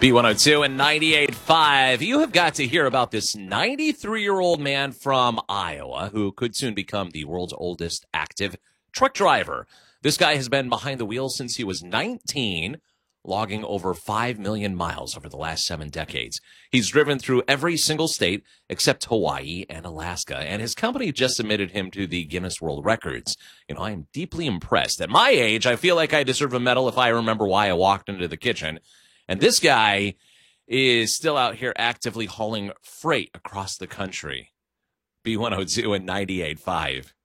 B102 and 98.5. You have got to hear about this 93-year-old man from Iowa who could soon become the world's oldest active truck driver. This guy has been behind the wheel since he was 19, logging over 5 million miles over the last 7 decades. He's driven through every single state except Hawaii and Alaska, and his company just submitted him to the Guinness World Records. You know, I am deeply impressed. At my age, I feel like I deserve a medal if I remember why I walked into the kitchen. And this guy is still out here actively hauling freight across the country. B102 and 98.5.